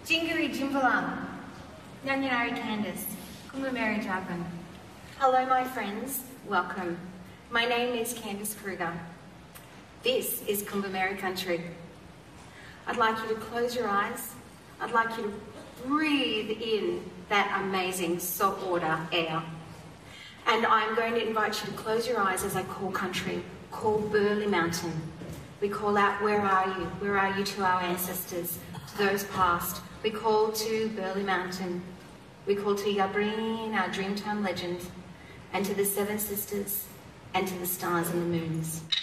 Jingari Jimbalam, Nyanyanari Candace, Kumameri Javan. Hello my friends, welcome. My name is Candace Kruger. This is Kumameri country. I'd like you to close your eyes. I'd like you to breathe in that amazing saltwater air. And I'm going to invite you to close your eyes as I call country, call Burleigh Mountain. We call out, where are you? Where are you to our ancestors, to those past? We call to Burleigh Mountain. We call to Yabrin, our Dreamtime legend, and to the Seven Sisters, and to the stars and the moons.